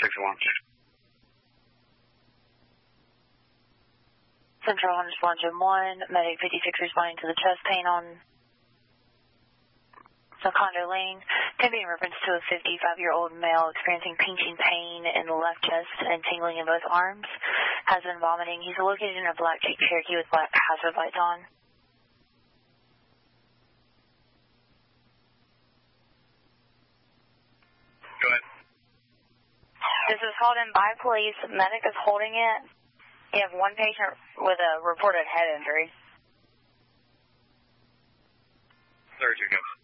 6-1. Central 1 response to 1, medic 56 responding to the chest pain on Secondo Lane. Can be in reference to a 55-year-old male experiencing pinching pain in the left chest and tingling in both arms. Has been vomiting. He's located in a black Jeep Cherokee with black hazard lights on. Go ahead. This is called in by police. Medic is holding it. You have one patient with a reported head injury. 32, go.